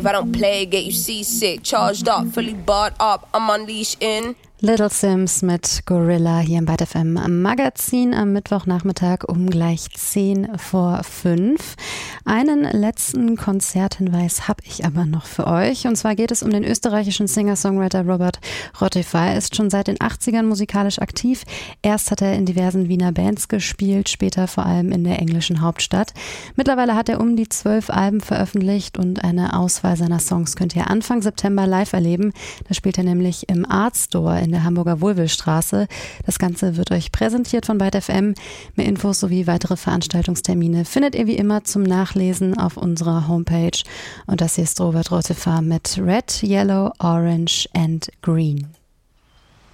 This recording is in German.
If I don't play, get you seasick, charged up, fully barred up, I'm unleashed in Little Sims mit Gorilla hier im Byte FM Magazin am Mittwochnachmittag um gleich 10:05. Einen letzten Konzerthinweis habe ich aber noch für euch. Und zwar geht es um den österreichischen Singer-Songwriter Robert Rottifer. Er ist schon seit den 80ern musikalisch aktiv. Erst hat er in diversen Wiener Bands gespielt, später vor allem in der englischen Hauptstadt. Mittlerweile hat er um die 12 Alben veröffentlicht und eine Auswahl seiner Songs könnt ihr Anfang September live erleben. Da spielt er nämlich im Art Store in der Hamburger Wohlwillstraße. Das Ganze wird euch präsentiert von Byte FM. Mehr Infos sowie weitere Veranstaltungstermine findet ihr wie immer zum Nachlesen auf unserer Homepage. Und das hier ist Robert Rottifer mit Red, Yellow, Orange and Green.